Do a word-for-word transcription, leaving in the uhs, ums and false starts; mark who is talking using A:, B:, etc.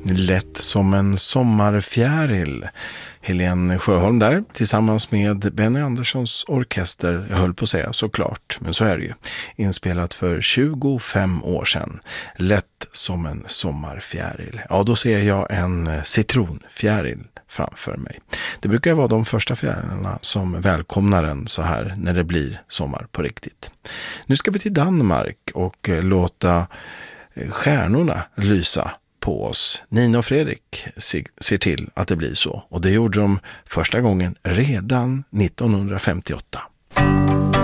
A: Lätt som en sommarfjäril. Helene Sjöholm där tillsammans med Benny Anderssons orkester, jag höll på att säga såklart, men så är det ju. Inspelat för tjugofem år sedan. Lätt som en sommarfjäril. Ja, då ser jag en citronfjäril framför mig. Det brukar vara de första fjärilarna som välkomnar en så här när det blir sommar på riktigt. Nu ska vi till Danmark och låta stjärnorna lysa på oss. Nina och Fredrik ser till att det blir så. Och det gjorde de första gången redan nittonhundrafemtioåtta.